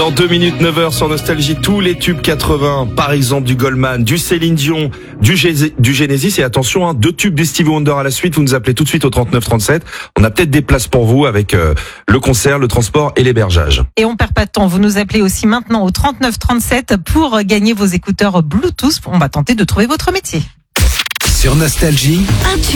Dans 2 minutes, 9h sur Nostalgie, tous les tubes 80, par exemple du Goldman, du Céline Dion, du Genesis, et attention, 2 tubes du Stevie Wonder à la suite. Vous nous appelez tout de suite au 3937. On a peut-être des places pour vous avec le concert, le transport et l'hébergeage. Et on perd pas de temps. Vous nous appelez aussi maintenant au 3937 pour gagner vos écouteurs Bluetooth. On va tenter de trouver votre métier. Sur Nostalgie.